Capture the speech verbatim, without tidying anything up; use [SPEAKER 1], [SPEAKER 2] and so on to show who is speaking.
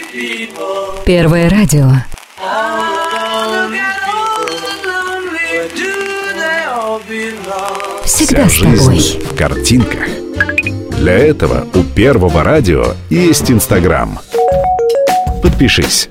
[SPEAKER 1] Первое радио. Всегда
[SPEAKER 2] Вся
[SPEAKER 1] с тобой.
[SPEAKER 2] жизнь в картинках. Для этого у Первого радио есть Инстаграм. Подпишись.